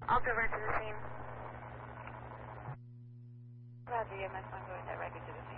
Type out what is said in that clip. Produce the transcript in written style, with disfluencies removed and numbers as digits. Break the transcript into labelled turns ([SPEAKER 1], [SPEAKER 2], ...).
[SPEAKER 1] I'll direct to the scene.
[SPEAKER 2] Roger, EMS 1 going directly to the